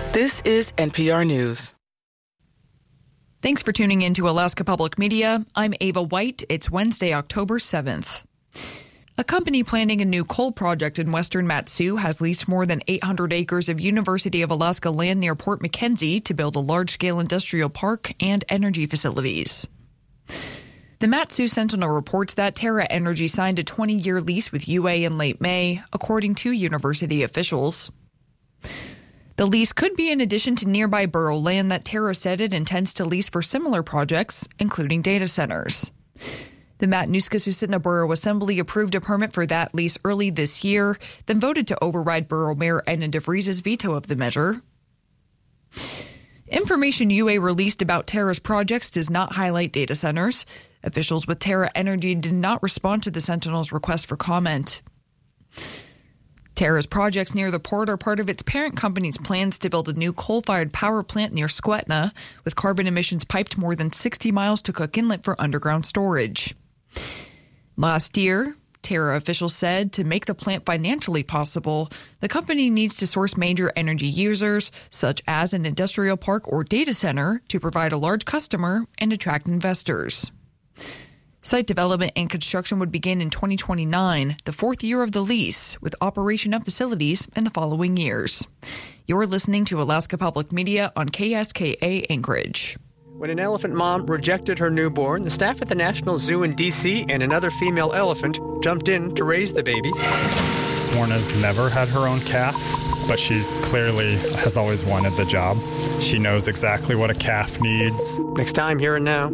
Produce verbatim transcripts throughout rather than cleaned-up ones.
This is N P R News. Thanks for tuning in to Alaska Public Media. I'm Ava White. It's Wednesday, October seventh. A company planning a new coal project in western Mat-Su has leased more than eight hundred acres of University of Alaska land near Port McKenzie to build a large-scale industrial park and energy facilities. The Mat-Su Sentinel reports that Terra Energy signed a twenty-year lease with U A in late May, according to university officials. The lease could be in addition to nearby borough land that Terra said it intends to lease for similar projects, including data centers. The Matanuska-Susitna Borough Assembly approved a permit for that lease early this year, then voted to override Borough Mayor Edna DeVries's veto of the measure. Information U A released about Terra's projects does not highlight data centers. Officials with Terra Energy did not respond to the Sentinel's request for comment. Terra's projects near the port are part of its parent company's plans to build a new coal-fired power plant near Skwetna, with carbon emissions piped more than sixty miles to Cook Inlet for underground storage. Last year, Terra officials said to make the plant financially possible, the company needs to source major energy users, such as an industrial park or data center, to provide a large customer and attract investors. Site development and construction would begin in twenty twenty-nine, the fourth year of the lease, with operation of facilities in the following years. You're listening to Alaska Public Media on K S K A Anchorage. When an elephant mom rejected her newborn, the staff at the National Zoo in D C and another female elephant jumped in to raise the baby. Swarna's never had her own calf, but she clearly has always wanted the job. She knows exactly what a calf needs. Next time, Here and Now.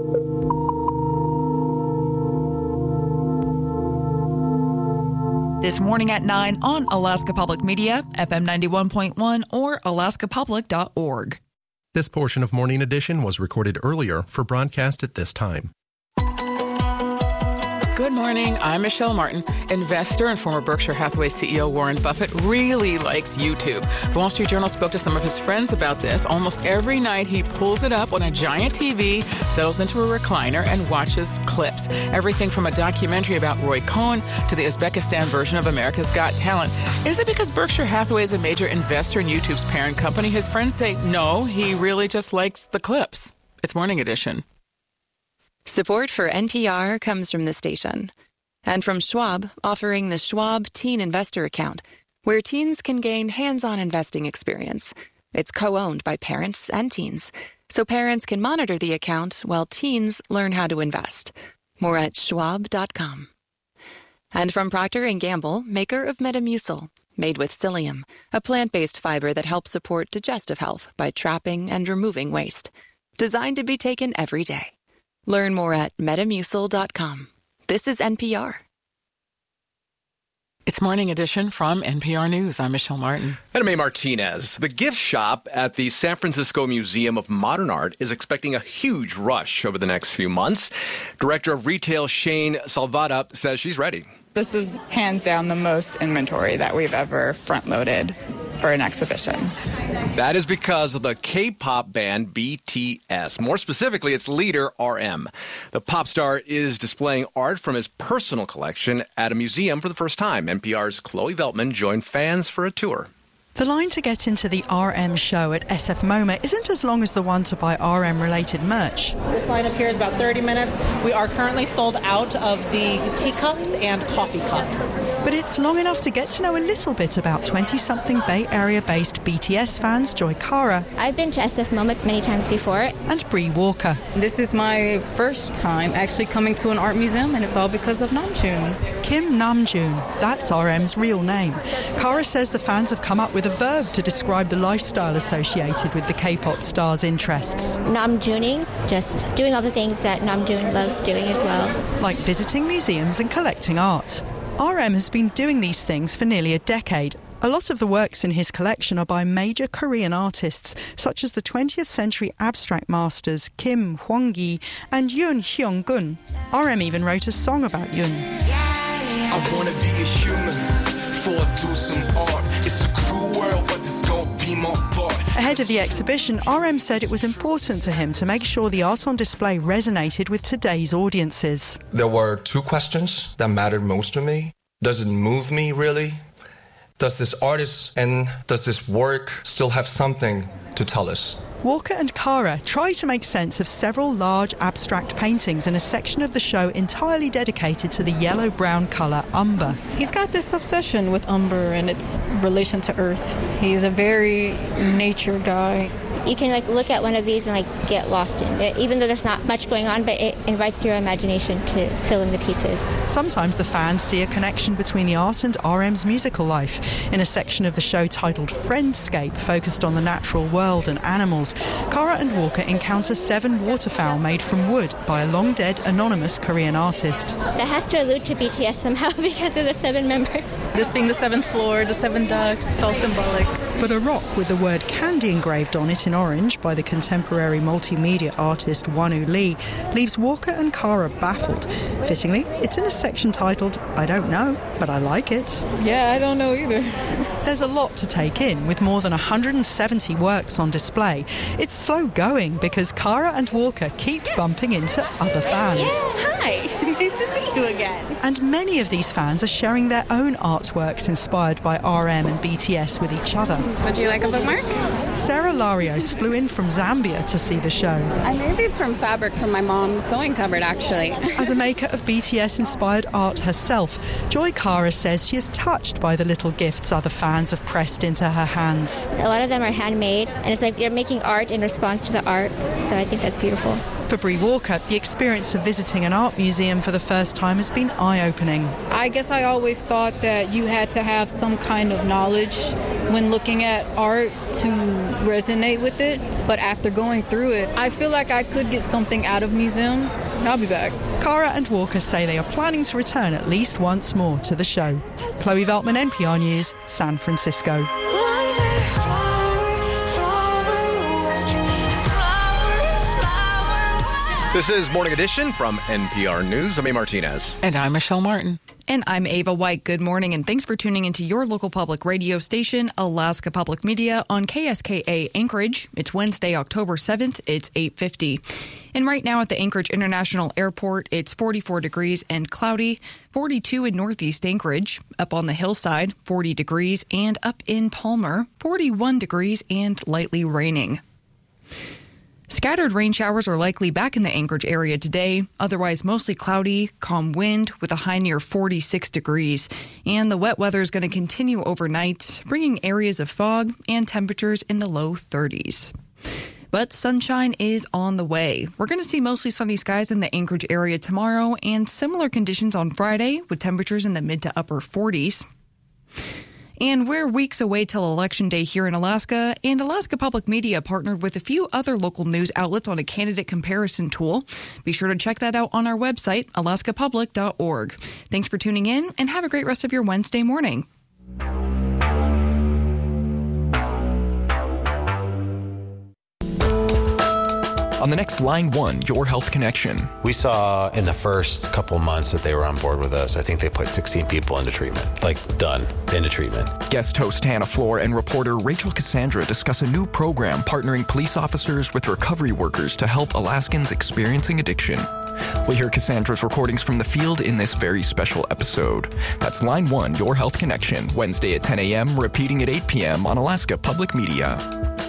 This morning at nine on Alaska Public Media, F M ninety-one point one or alaska public dot org. This portion of Morning Edition was recorded earlier for broadcast at this time. Good morning. I'm Michelle Martin. Investor and former Berkshire Hathaway C E O Warren Buffett really likes YouTube. The Wall Street Journal spoke to some of his friends about this. Almost every night he pulls it up on a giant T V, settles into a recliner, and watches clips. Everything from a documentary about Roy Cohn to the Uzbekistan version of America's Got Talent. Is it because Berkshire Hathaway is a major investor in YouTube's parent company? His friends say no, he really just likes the clips. It's Morning Edition. Support for N P R comes from the station and from Schwab, offering the Schwab Teen Investor Account, where teens can gain hands-on investing experience. It's co-owned by parents and teens, so parents can monitor the account while teens learn how to invest. More at schwab dot com. And from Procter and Gamble, maker of Metamucil, made with psyllium, a plant-based fiber that helps support digestive health by trapping and removing waste. Designed to be taken every day. Learn more at metamucil dot com. This is N P R. It's Morning Edition from N P R News. I'm Michelle Martin. And I'm Mae Martinez. The gift shop at the San Francisco Museum of Modern Art is expecting a huge rush over the next few months. Director of Retail Shane Salvata says she's ready. This is hands down the most inventory that we've ever front-loaded for an exhibition. That is because of the K-pop band B T S. More specifically, its leader, R M. The pop star is displaying art from his personal collection at a museum for the first time. N P R's Chloe Veltman joined fans for a tour. The line to get into the R M show at S F MoMA isn't as long as the one to buy R M-related merch. This line up here is about thirty minutes. We are currently sold out of the teacups and coffee cups. But it's long enough to get to know a little bit about twenty-something Bay Area-based B T S fans Joy Cara. I've been to S F MoMA many times before. And Bree Walker. This is my first time actually coming to an art museum, and it's all because of Namjoon. Kim Namjoon, that's R M's real name. Cara says the fans have come up with a verb to describe the lifestyle associated with the K-pop star's interests. Namjooning, just doing all the things that Namjoon loves doing as well. Like visiting museums and collecting art. R M has been doing these things for nearly a decade. A lot of the works in his collection are by major Korean artists, such as the twentieth century abstract masters Kim Hwang-gi and Yoon Hyung-gun. R M even wrote a song about Yoon. I wanna be a human before I do some art. It's a cruel world, but this gon' be my part. Ahead of the exhibition, R M said it was important to him to make sure the art on display resonated with today's audiences. There were two questions that mattered most to me. Does it move me, really? Does this artist and does this work still have something to tell us? Walker and Cara try to make sense of several large abstract paintings in a section of the show entirely dedicated to the yellow-brown colour umber. He's got this obsession with umber and its relation to earth. He's a very nature guy. You can like look at one of these and like get lost in it, even though there's not much going on, but it invites your imagination to fill in the pieces. Sometimes the fans see a connection between the art and R M's musical life. In a section of the show titled Friendscape, focused on the natural world and animals, Cara and Walker encounter seven waterfowl made from wood by a long-dead anonymous Korean artist. That has to allude to B T S somehow because of the seven members. This being the seventh floor, the seven ducks, it's all symbolic. But a rock with the word candy engraved on it in orange by the contemporary multimedia artist Wonu Lee leaves Walker and Cara baffled. Fittingly, it's in a section titled I Don't Know, but I Like It. Yeah, I don't know either. There's a lot to take in, with more than one hundred seventy works on display. It's slow going because Cara and Walker keep yes. bumping into other fans. Yeah, hi, nice to see you again. And many of these fans are sharing their own artworks inspired by R M and B T S with each other. Would you like a bookmark? Sarah Larios flew in from Zambia to see the show. I made these from fabric from my mom's sewing cupboard, actually. As a maker of B T S-inspired art herself, Joy Cara says she is touched by the little gifts other fans have pressed into her hands. A lot of them are handmade, and it's like you're making art in response to the art, so I think that's beautiful. For Bree Walker, the experience of visiting an art museum for the first time has been eye-opening. I guess I always thought that you had to have some kind of knowledge when looking at art to resonate with it, but after going through it, I feel like I could get something out of museums. I'll be back. Cara and Walker say they are planning to return at least once more to the show. Chloe Veltman, N P R News, San Francisco. This is Morning Edition from N P R News. I'm A. Martinez. And I'm Michelle Martin. And I'm Ava White. Good morning, and thanks for tuning into your local public radio station, Alaska Public Media, on K S K A Anchorage. It's Wednesday, October seventh. It's eight fifty. And right now at the Anchorage International Airport, it's forty-four degrees and cloudy, forty-two in northeast Anchorage, up on the hillside, forty degrees, and up in Palmer, forty-one degrees and lightly raining. Scattered rain showers are likely back in the Anchorage area today. Otherwise, mostly cloudy, calm wind with a high near forty-six degrees. And the wet weather is going to continue overnight, bringing areas of fog and temperatures in the low thirties. But sunshine is on the way. We're going to see mostly sunny skies in the Anchorage area tomorrow and similar conditions on Friday with temperatures in the mid to upper forties. And we're weeks away till Election Day here in Alaska, and Alaska Public Media partnered with a few other local news outlets on a candidate comparison tool. Be sure to check that out on our website, alaska public dot org. Thanks for tuning in, and have a great rest of your Wednesday morning. On the next Line One, Your Health Connection. We saw in the first couple months that they were on board with us, I think they put sixteen people into treatment, like done into treatment. Guest host Hannah Floor and reporter Rachel Cassandra discuss a new program partnering police officers with recovery workers to help Alaskans experiencing addiction. We'll hear Cassandra's recordings from the field in this very special episode. That's Line One, Your Health Connection, Wednesday at ten a.m., repeating at eight p.m. on Alaska Public Media.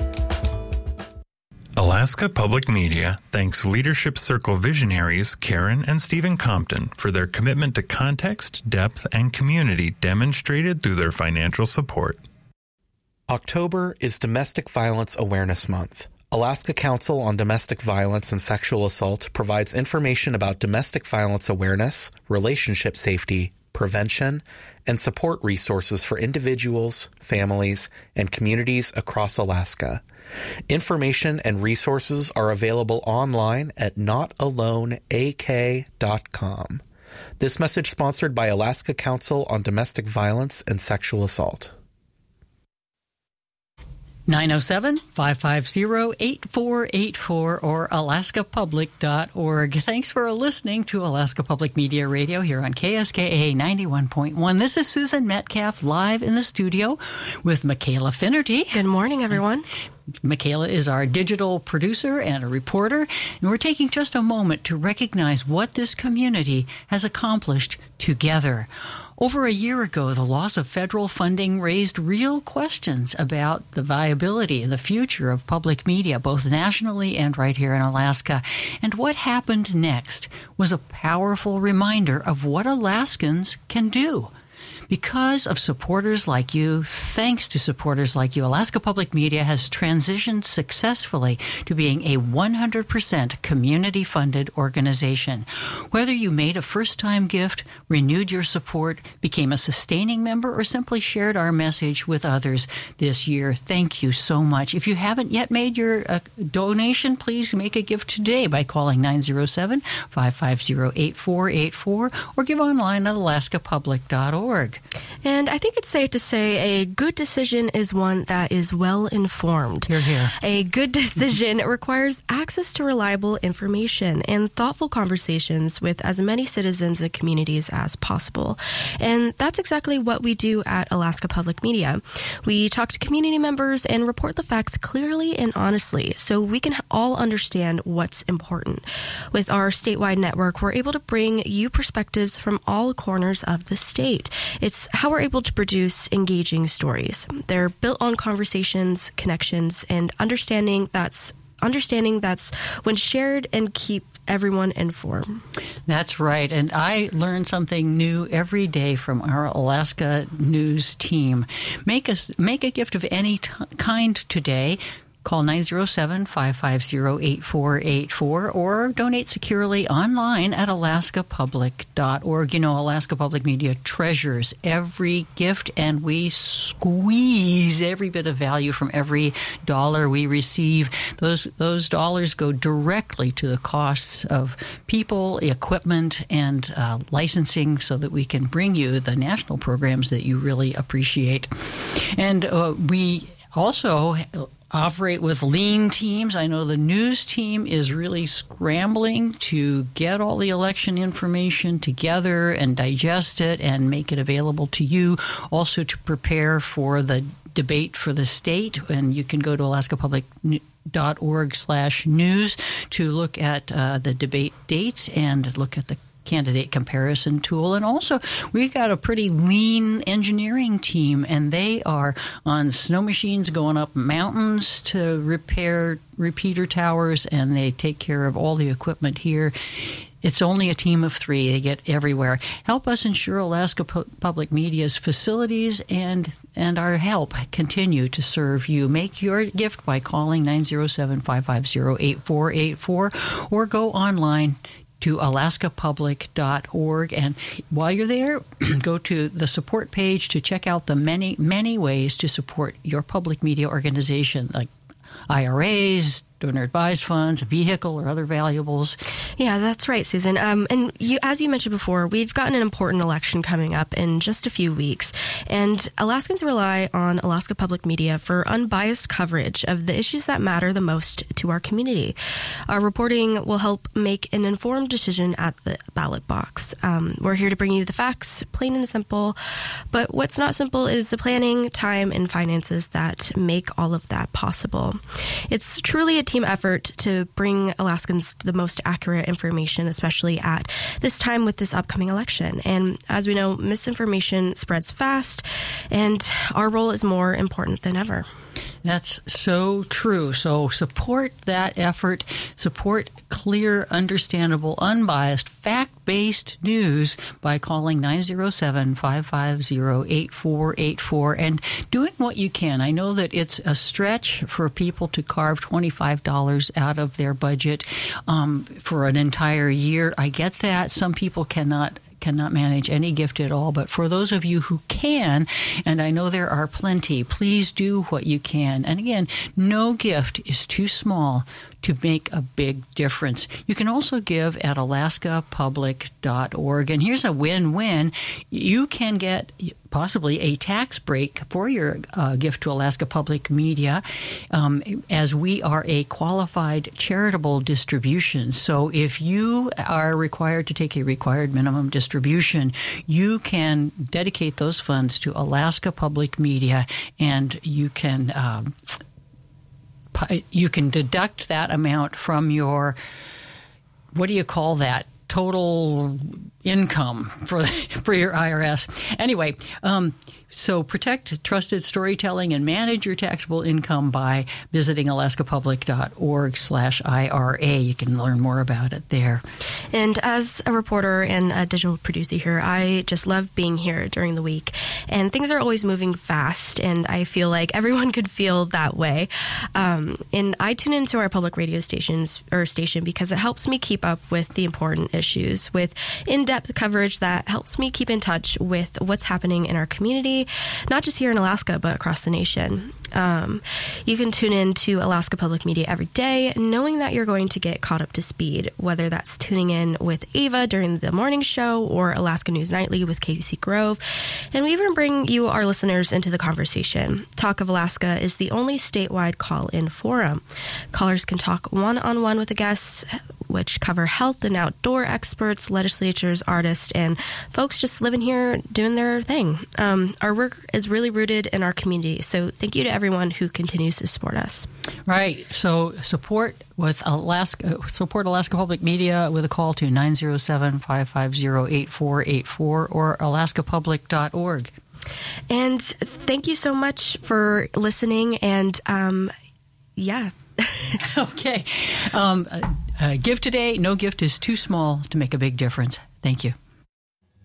Alaska Public Media thanks Leadership Circle visionaries Karen and Stephen Compton for their commitment to context, depth, and community demonstrated through their financial support. October is Domestic Violence Awareness Month. Alaska Council on Domestic Violence and Sexual Assault provides information about domestic violence awareness, relationship safety, prevention, and support resources for individuals, families, and communities across Alaska. Information and resources are available online at not alone a k dot com. This message sponsored by Alaska Council on Domestic Violence and Sexual Assault. nine oh seven, five five zero, eight four eight four or alaska public dot org. Thanks for listening to Alaska Public Media Radio here on K S K A ninety-one point one. This is Susan Metcalf live in the studio with Michaela Finnerty. Good morning, everyone. Michaela is our digital producer and a reporter, and we're taking just a moment to recognize what this community has accomplished together. Over a year ago, the loss of federal funding raised real questions about the viability and the future of public media, both nationally and right here in Alaska. And what happened next was a powerful reminder of what Alaskans can do. Because of supporters like you, thanks to supporters like you, Alaska Public Media has transitioned successfully to being a one hundred percent community-funded organization. Whether you made a first-time gift, renewed your support, became a sustaining member, or simply shared our message with others this year, thank you so much. If you haven't yet made your uh, donation, please make a gift today by calling nine zero seven, five five zero, eight four eight four or give online at alaska public dot org. And I think it's safe to say a good decision is one that is well informed. Hear, hear. A good decision requires access to reliable information and thoughtful conversations with as many citizens and communities as possible. And that's exactly what we do at Alaska Public Media. We talk to community members and report the facts clearly and honestly so we can all understand what's important. With our statewide network, we're able to bring you perspectives from all corners of the state. It's how we're able to produce engaging stories. They're built on conversations, connections, and understanding that's understanding that's when shared and keep everyone informed. That's right. And I learn something new every day from our Alaska News team. Make a, make a gift of any t- kind today. Call nine zero seven, five five zero, eight four eight four or donate securely online at alaska public dot org. You know, Alaska Public Media treasures every gift, and we squeeze every bit of value from every dollar we receive. Those those dollars go directly to the costs of people, equipment, and uh, licensing so that we can bring you the national programs that you really appreciate. And uh, we also operate with lean teams. I know the news team is really scrambling to get all the election information together and digest it and make it available to you. Also to prepare for the debate for the state. And you can go to alaska public dot org slash news to look at uh, the debate dates and look at the candidate comparison tool. And also, we've got a pretty lean engineering team, and they are on snow machines going up mountains to repair repeater towers, and they take care of all the equipment here. It's only a team of three. They get everywhere. Help us ensure Alaska Pu- Public Media's facilities and and our help continue to serve you. Make your gift by calling nine zero seven, five five zero, eight four eight four or go online to alaska public dot org. And while you're there, go to the support page to check out the many, many ways to support your public media organization, like I R As, donor-advised funds, a vehicle, or other valuables. Yeah, that's right, Susan. Um, and you, as you mentioned before, we've got an important election coming up in just a few weeks. And Alaskans rely on Alaska Public Media for unbiased coverage of the issues that matter the most to our community. Our reporting will help make an informed decision at the ballot box. Um, we're here to bring you the facts, plain and simple. But what's not simple is the planning, time, and finances that make all of that possible. It's truly a team effort to bring Alaskans the most accurate information, especially at this time with this upcoming election. And as we know, misinformation spreads fast, and our role is more important than ever. That's so true. So support that effort. Support clear, understandable, unbiased, fact-based news by calling nine zero seven, five five zero, eight four eight four and doing what you can. I know that it's a stretch for people to carve twenty-five dollars out of their budget um, for an entire year. I get that. Some people cannot cannot manage any gift at all. But for those of you who can, and I know there are plenty, please do what you can. And again, no gift is too small to make a big difference. You can also give at alaska public dot org. And here's a win-win. You can get possibly a tax break for your uh, gift to Alaska Public Media, um, as we are a qualified charitable distribution. So if you are required to take a required minimum distribution, you can dedicate those funds to Alaska Public Media, and you can um, you can deduct that amount from your, what do you call that? total income for for your I R S. Anyway, um, so protect trusted storytelling and manage your taxable income by visiting alaskapublic.org slash IRA. You can learn more about it there. And as a reporter and a digital producer here, I just love being here during the week. And things are always moving fast, and I feel like everyone could feel that way. Um, and I tune into our public radio stations or station because it helps me keep up with the important issues, with in-depth coverage that helps me keep in touch with what's happening in our community, not just here in Alaska, but across the nation. Um, you can tune in to Alaska Public Media every day, knowing that you're going to get caught up to speed, whether that's tuning in with Ava during the morning show or Alaska News Nightly with Casey Grove. And we even bring you, our listeners, into the conversation. Talk of Alaska is the only statewide call-in forum. Callers can talk one-on-one with the guests, which cover health and outdoor experts, legislatures, artists, and folks just living here doing their thing. Um, our work is really rooted in our community, so thank you to everyone who continues to support us. Right. So support with Alaska, support Alaska Public Media with a call to nine oh seven, five five oh, eight four eight four or alaska public dot org. And thank you so much for listening. And um, yeah. Okay. Um, uh, give today. No gift is too small to make a big difference. Thank you.